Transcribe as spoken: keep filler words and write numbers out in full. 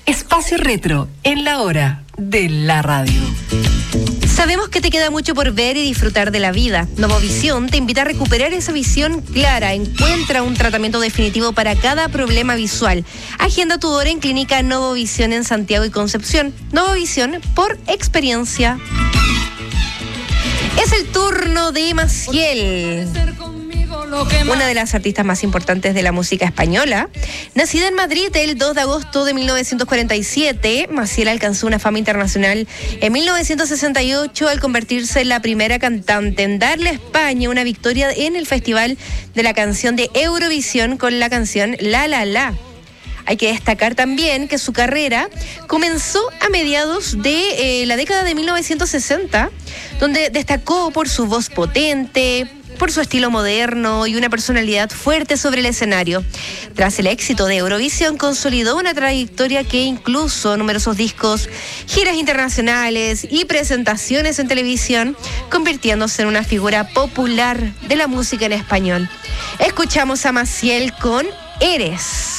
Espacio Retro, en la hora de la radio. Sabemos que te queda mucho por ver y disfrutar de la vida. Novovisión te invita a recuperar esa visión clara. Encuentra un tratamiento definitivo para cada problema visual. Agenda tu hora en Clínica Novovisión en Santiago y Concepción. Novovisión por experiencia. Es el turno de Maciel, una de las artistas más importantes de la música española. Nacida en Madrid el dos de agosto de mil novecientos cuarenta y siete, Maciel alcanzó una fama internacional en mil novecientos sesenta y ocho al convertirse en la primera cantante en darle a España una victoria en el Festival de la Canción de Eurovisión con la canción La La La. Hay que destacar también que su carrera comenzó a mediados de eh, la década de mil novecientos sesenta, donde destacó por su voz potente, por su estilo moderno y una personalidad fuerte sobre el escenario. Tras el éxito de Eurovisión, consolidó una trayectoria que incluso numerosos discos, giras internacionales y presentaciones en televisión, convirtiéndose en una figura popular de la música en español. Escuchamos a Maciel con Eres.